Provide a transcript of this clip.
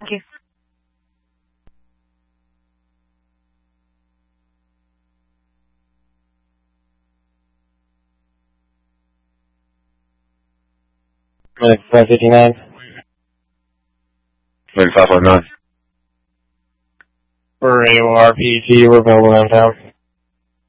Thank you. Medic 559. Medic 559. For AORPT, we're available downtown.